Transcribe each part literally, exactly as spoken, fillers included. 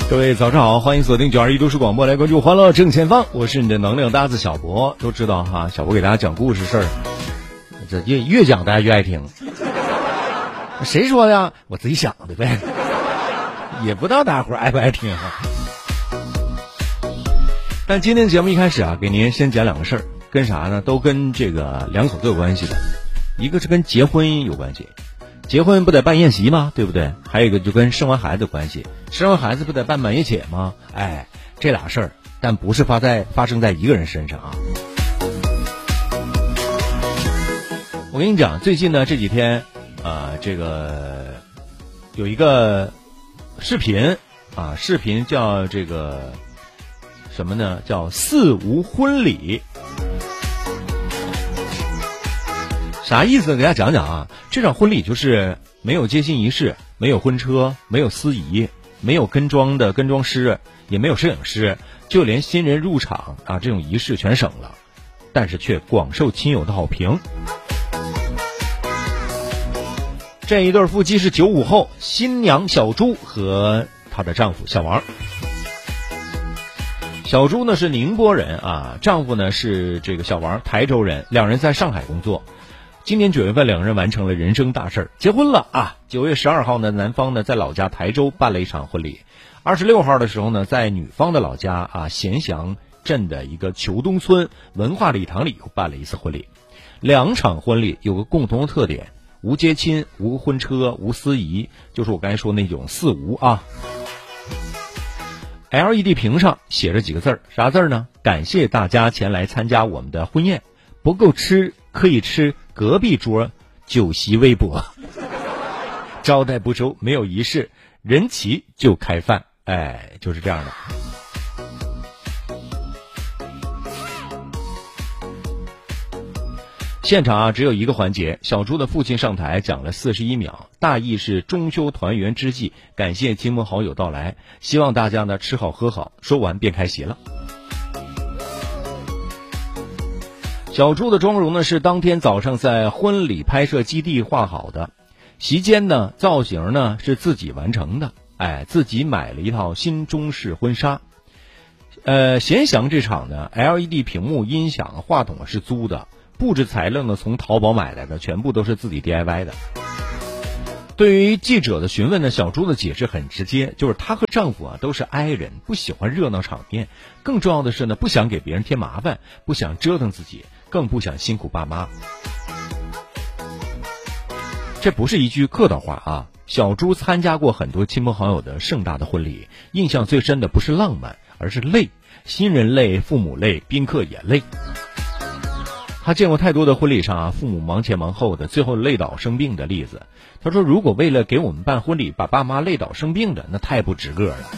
各位早上好，欢迎锁定九二一都市广播来关注欢乐正前方，我是你的能量搭子小博。都知道哈，小博给大家讲故事事儿，这越越讲大家越爱听。谁说的呀？我自己想的呗，也不知道大伙儿爱不爱听哈。但今天节目一开始啊，给您先讲两个事儿，跟啥呢？都跟这个两口子有关系的，一个是跟结婚有关系。结婚不得办宴席吗？对不对？还有一个就跟生完孩子有关系，生完孩子不得办满月帖吗？哎，这俩事儿，但不是发在发生在一个人身上啊。我跟你讲，最近呢这几天，呃，这个有一个视频啊，视频叫这个什么呢？叫四无婚礼。啥意思？给大家讲讲啊。这场婚礼就是没有接亲仪式，没有婚车，没有司仪，没有跟妆的跟妆师，也没有摄影师，就连新人入场啊这种仪式全省了，但是却广受亲友的好评。这一对夫妻是九五后，新娘小朱和她的丈夫小王。小朱呢是宁波人啊，丈夫呢是这个小王台州人，两人在上海工作。今年九月份，两人完成了人生大事，结婚了啊！九月十二号呢，男方呢在老家台州办了一场婚礼。二十六号的时候呢，在女方的老家啊咸祥镇的一个裘东村文化礼堂里又办了一次婚礼。两场婚礼有个共同的特点，无接亲、无婚车、无司仪，就是我刚才说那种四无啊。L E D 屏上写着几个字儿，啥字儿呢？感谢大家前来参加我们的婚宴，不够吃可以吃隔壁桌酒席微薄，招待不周，没有仪式，人齐就开饭，哎，就是这样的。现场啊只有一个环节，小朱的父亲上台讲了四十一秒，大意是中秋团圆之际，感谢亲朋好友到来，希望大家呢吃好喝好，说完便开席了。小朱的妆容呢是当天早上在婚礼拍摄基地画好的，席间呢造型呢是自己完成的，哎，自己买了一套新中式婚纱。呃，咸祥这场呢 L E D 屏幕、音响、话筒是租的，布置材料呢从淘宝买来的，全部都是自己 D I Y 的。对于记者的询问呢，小朱的解释很直接，就是她和丈夫啊都是 I 人，不喜欢热闹场面，更重要的是呢不想给别人添麻烦，不想折腾自己，更不想辛苦爸妈。这不是一句客套话啊！小朱参加过很多亲朋好友的盛大的婚礼，印象最深的不是浪漫，而是累，新人累，父母累，宾客也累。他见过太多的婚礼上啊，父母忙前忙后的，最后累倒生病的例子。他说，如果为了给我们办婚礼把爸妈累倒生病的，那太不值个了。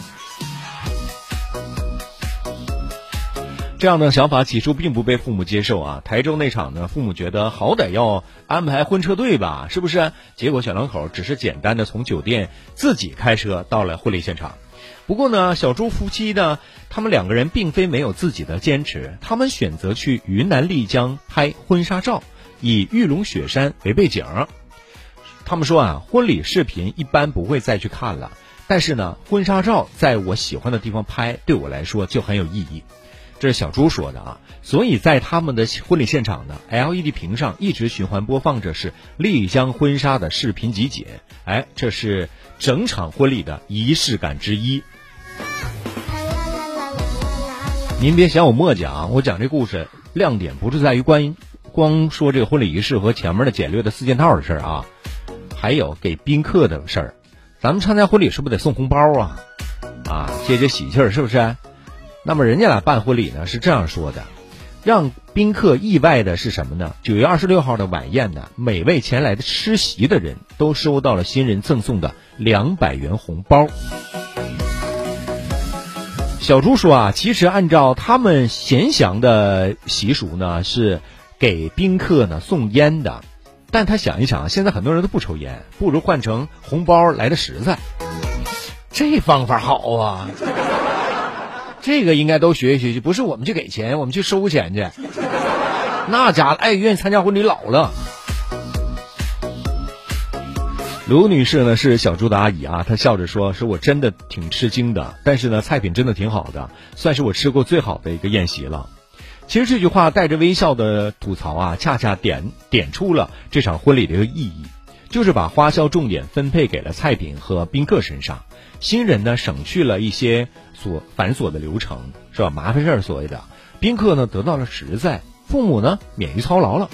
这样的想法起初并不被父母接受啊。台州那场呢，父母觉得好歹要安排婚车队吧，是不是？结果小两口只是简单的从酒店自己开车到了婚礼现场。不过呢，小朱夫妻呢，他们两个人并非没有自己的坚持，他们选择去云南丽江拍婚纱照，以玉龙雪山为背景。他们说啊，婚礼视频一般不会再去看了，但是呢，婚纱照在我喜欢的地方拍，对我来说就很有意义。这是小朱说的啊，所以在他们的婚礼现场呢 ，L E D 屏上一直循环播放着是丽江婚纱的视频集锦，哎，这是整场婚礼的仪式感之一。您别嫌我墨迹啊，我讲这故事亮点不是在于关光说这个婚礼仪式和前面的简略的四件套的事儿啊，还有给宾客的事儿。咱们参加婚礼是不是得送红包啊？啊，接接喜气儿，是不是？那么人家俩办婚礼呢是这样说的，让宾客意外的是什么呢？九月二十六号的晚宴呢，每位前来的吃席的人都收到了新人赠送的两百元红包。小朱说啊，其实按照他们咸祥的习俗呢，是给宾客呢送烟的，但他想一想，现在很多人都不抽烟，不如换成红包来的实在。这方法好啊，这个应该都学一学习，不是我们去给钱，我们去收钱去。那家伙哎，愿意参加婚礼老了。 卢女士呢是小朱的阿姨啊，她笑着说说我真的挺吃惊的，但是呢菜品真的挺好的，算是我吃过最好的一个宴席了。其实这句话带着微笑的吐槽啊，恰恰点点出了这场婚礼的一个意义，就是把花销重点分配给了菜品和宾客身上，新人呢省去了一些所繁琐的流程，是吧？麻烦事儿所谓的，宾客呢得到了实在，父母呢免于操劳了。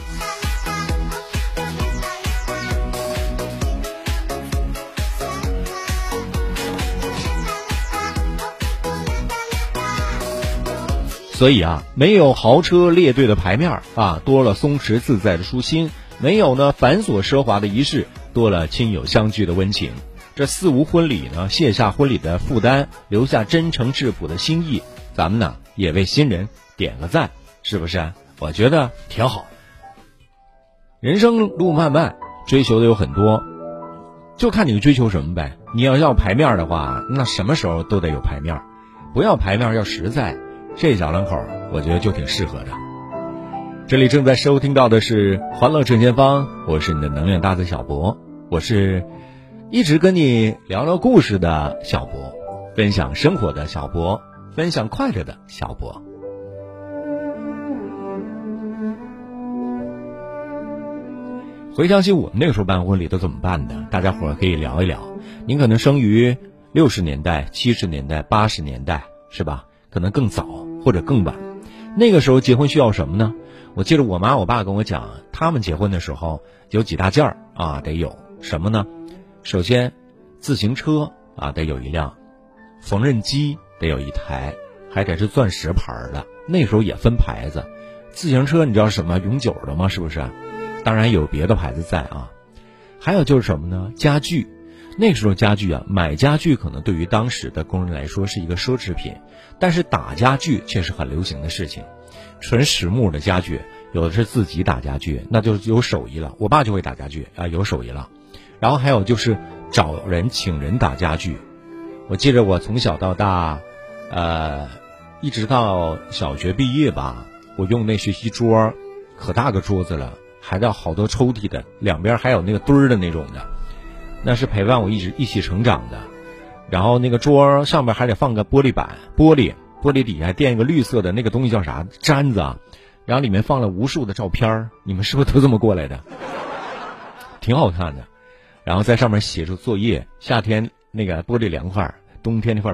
所以啊，没有豪车列队的牌面啊，多了松弛自在的舒心；没有呢繁琐奢华的仪式，多了亲友相聚的温情。这四无婚礼呢，卸下婚礼的负担，留下真诚质朴的心意。咱们呢也为新人点个赞，是不是？我觉得挺好。人生路漫漫，追求的有很多，就看你追求什么呗。你要要牌面的话，那什么时候都得有牌面；不要牌面，要实在。这小两口我觉得就挺适合的。这里正在收听到的是欢乐正前方，我是你的能量大子小博，我是一直跟你聊聊故事的小博，分享生活的小博，分享快乐的小博。回想起我们那个时候办婚礼都怎么办的，大家伙可以聊一聊。您可能生于六十年代、七十年代、八十年代，是吧？可能更早或者更晚。那个时候结婚需要什么呢？我记得我妈我爸跟我讲，他们结婚的时候有几大件儿啊，得有什么呢？首先自行车啊得有一辆，缝纫机得有一台，还得是钻石牌的，那时候也分牌子。自行车你知道什么永久的吗？是不是？当然有别的牌子在啊。还有就是什么呢？家具。那时候家具啊，买家具可能对于当时的工人来说是一个奢侈品，但是打家具却是很流行的事情。纯实木的家具，有的是自己打家具，那就有手艺了。我爸就会打家具啊，有手艺了。然后还有就是找人请人打家具。我记得我从小到大，呃，一直到小学毕业吧，我用那学习桌，可大个桌子了，还有好多抽屉的，两边还有那个墩儿的那种的。那是陪伴我一直一起成长的。然后那个桌上面还得放个玻璃板，玻璃玻璃底下垫一个绿色的那个东西叫啥？毡子啊。然后里面放了无数的照片，你们是不是都这么过来的？挺好看的。然后在上面写着作业，夏天那个玻璃凉快，冬天那块